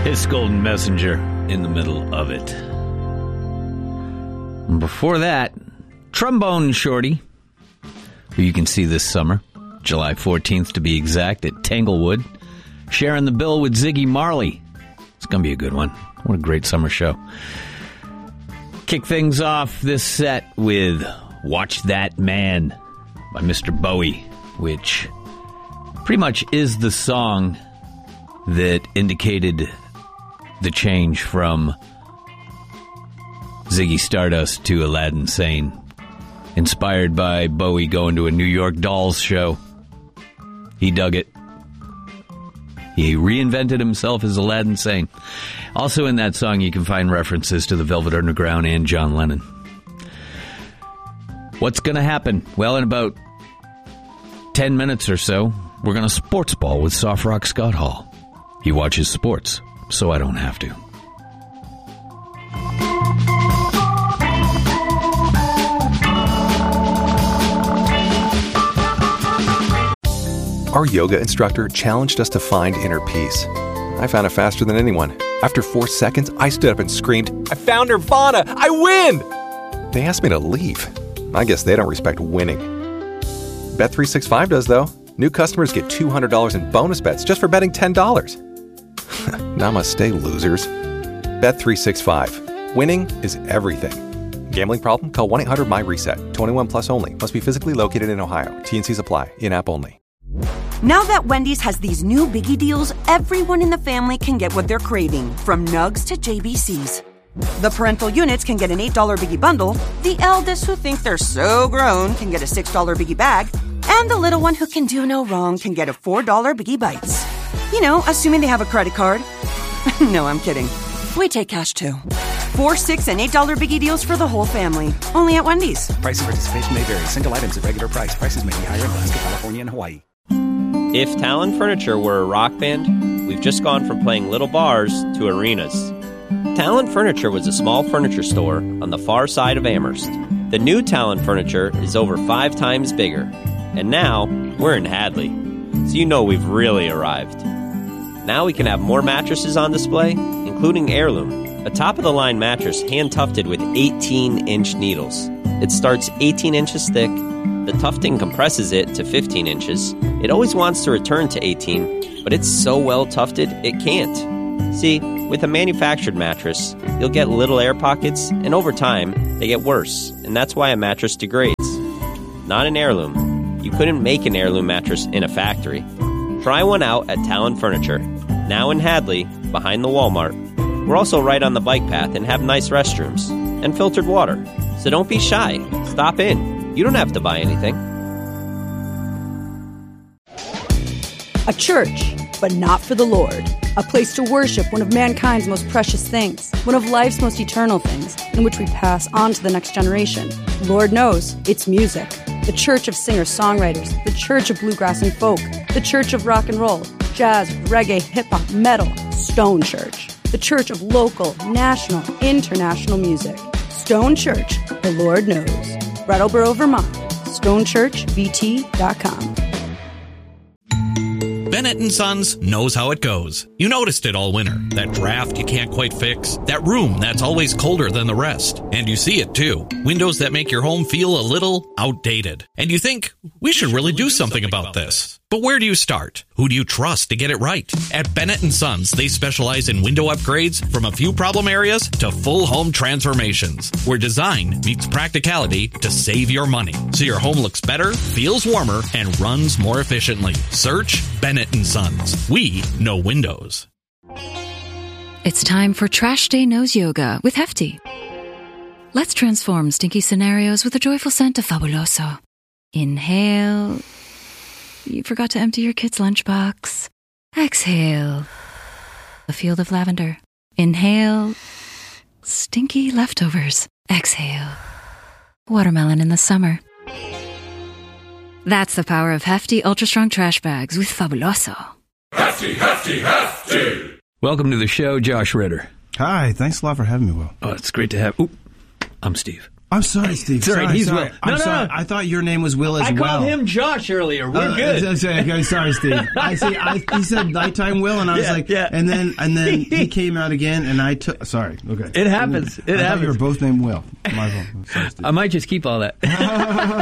His Golden Messenger in the middle of it. And before that, Trombone Shorty, who you can see this summer, July 14th to be exact, at Tanglewood, sharing the bill with Ziggy Marley. It's going to be a good one. What a great summer show. Kick things off this set with Watch That Man by Mr. Bowie, which pretty much is the song that indicated the change from Ziggy Stardust to Aladdin Sane. Inspired by Bowie going to a New York Dolls show. He dug it. He reinvented himself as Aladdin Sane. Also in that song you can find references to the Velvet Underground and John Lennon. What's going to happen? Well, in about 10 minutes or so, we're going to sports ball with Soft Rock Scott Hall. He watches sports, so I don't have to. Our yoga instructor challenged us to find inner peace. I found it faster than anyone. After 4 seconds, I stood up and screamed, "I found Nirvana! I win!" They asked me to leave. I guess they don't respect winning. Bet365 does, though. New customers get $200 in bonus bets just for betting $10. Namaste, losers. Bet365. Winning is everything. Gambling problem? Call 1-800-MY-RESET. 21 plus only. Must be physically located in Ohio. T&Cs apply. In-app only. Now that Wendy's has these new Biggie deals, everyone in the family can get what they're craving, from Nugs to JBCs. The parental units can get an $8 Biggie bundle, the eldest who think they're so grown can get a $6 Biggie bag, and the little one who can do no wrong can get a $4 Biggie Bites. You know, assuming they have a credit card. No, I'm kidding. We take cash too. $4, $6, and $8 Biggie deals for the whole family. Only at Wendy's. Price and participation may vary. Single items at regular price. Prices may be higher in Alaska, California, and Hawaii. If Talon Furniture were a rock band, we've just gone from playing little bars to arenas. Talon Furniture was a small furniture store on the far side of Amherst. The new Talon Furniture is over 5 times bigger. And now, we're in Hadley. So you know we've really arrived. Now we can have more mattresses on display, including Heirloom, a top-of-the-line mattress hand-tufted with 18-inch needles. It starts 18 inches thick. The tufting compresses it to 15 inches. It always wants to return to 18, but it's so well tufted, it can't. See, with a manufactured mattress, you'll get little air pockets, and over time, they get worse, and that's why a mattress degrades. Not an Heirloom. You couldn't make an Heirloom mattress in a factory. Try one out at Talon Furniture, now in Hadley, behind the Walmart. We're also right on the bike path and have nice restrooms, and filtered water. So don't be shy. Stop in. You don't have to buy anything. A church, but not for the Lord. A place to worship one of mankind's most precious things, one of life's most eternal things, in which we pass on to the next generation. Lord knows, it's music. The church of singer-songwriters, the church of bluegrass and folk, the church of rock and roll, jazz, reggae, hip-hop, metal, Stone Church. The church of local, national, international music. Stone Church, the Lord knows. Brattleboro, Vermont. StoneChurchVT.com. Bennett & Sons knows how it goes. You noticed it all winter. That draft you can't quite fix. That room that's always colder than the rest. And you see it too. Windows that make your home feel a little outdated. And you think, we should really do something about this. But where do you start? Who do you trust to get it right? At Bennett & Sons, they specialize in window upgrades from a few problem areas to full home transformations, where design meets practicality to save your money, so your home looks better, feels warmer, and runs more efficiently. Search Bennett & Sons. We know windows. It's time for Trash Day Nose Yoga with Hefty. Let's transform stinky scenarios with a joyful scent of Fabuloso. Inhale. You forgot to empty your kid's lunchbox. Exhale. A field of lavender. Inhale. Stinky leftovers. Exhale. Watermelon in the summer. That's the power of Hefty Ultra Strong Trash Bags with Fabuloso. Hefty, Hefty, Hefty! Welcome to the show, Josh Ritter. Hi, thanks a lot for having me, Will. Oh, it's great to have... Ooh, I'm Steve. I'm sorry, Steve. It's all right, he's Will. I'm sorry. I thought your name was Will as well. I called him Josh earlier. We're good. Okay, sorry, Steve. He said nighttime Will, and I was and then he came out again, and I took. Sorry. Okay. It happens. I thought you were both named Will. My fault. Sorry, Steve. I might just keep all that.